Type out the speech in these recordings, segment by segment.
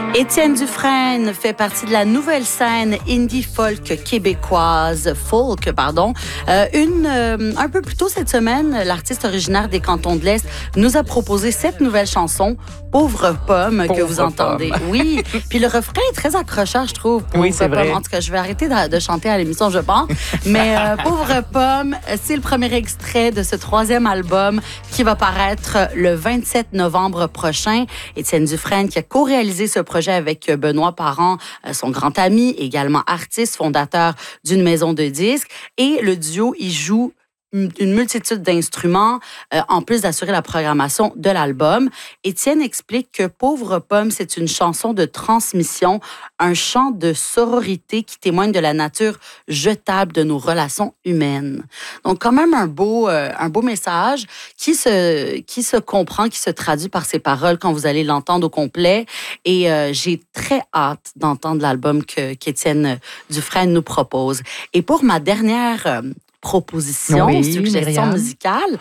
Étienne Dufresne fait partie de la nouvelle scène indie folk québécoise, un peu plus tôt cette semaine, l'artiste originaire des Cantons de l'Est nous a proposé cette nouvelle chanson, Pauvre Pomme, que vous entendez. Oui, puis le refrain est très accrocheur, je trouve. Oui, c'est vrai. En tout cas, je vais arrêter de chanter à l'émission, je pense. Mais Pauvre Pomme, c'est le premier extrait de ce troisième album qui va paraître le 27 novembre prochain. Étienne Dufresne qui a co-réalisé ce projet avec Benoît Parent, son grand ami, également artiste, fondateur d'une maison de disques. Et le duo, il joue une multitude d'instruments, en plus d'assurer la programmation de l'album. Étienne explique que Pauvre Pomme, c'est une chanson de transmission, un chant de sororité qui témoigne de la nature jetable de nos relations humaines. Donc, quand même un beau message qui se comprend, qui se traduit par ses paroles quand vous allez l'entendre au complet. Et j'ai très hâte d'entendre l'album qu'Étienne Dufresne nous propose. Et pour ma dernière proposition, suggestion musicale.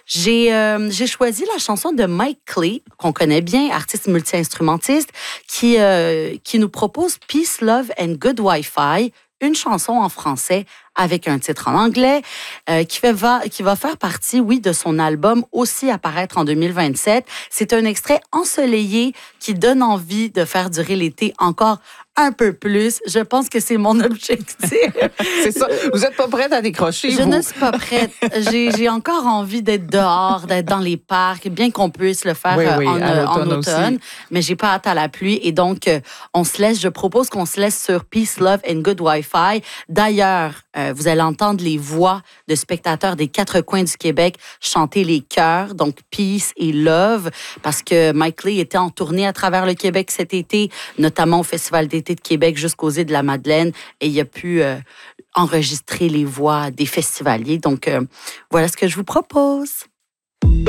J'ai choisi la chanson de Mike Clay, qu'on connaît bien, artiste multi-instrumentiste, qui nous propose Peace, Love and Good Wi-Fi, une chanson en français avec un titre en anglais, qui va faire partie, oui, de son album, aussi apparaître en 2027. C'est un extrait ensoleillé qui donne envie de faire durer l'été encore un peu plus. Je pense que c'est mon objectif. C'est ça. Vous n'êtes pas prête à décrocher, Je ne suis pas prête. J'ai encore envie d'être dehors, d'être dans les parcs, bien qu'on puisse le faire en automne. Mais j'ai pas hâte à la pluie. Et donc, je propose qu'on se laisse sur Peace, Love and Good Wi-Fi. D'ailleurs, vous allez entendre les voix de spectateurs des quatre coins du Québec chanter les chœurs, donc Peace et Love, parce que Mike Lee était en tournée à travers le Québec cet été, notamment au Festival d'été de Québec jusqu'aux îles de la Madeleine, et il a pu enregistrer les voix des festivaliers. Donc, voilà ce que je vous propose.